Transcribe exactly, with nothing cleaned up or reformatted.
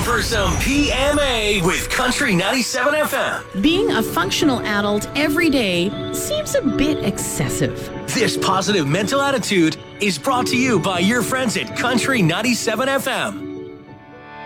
for some P M A with Country ninety-seven F M. Being a functional adult every day seems a bit excessive. This positive mental attitude is brought to you by your friends at Country ninety-seven F M.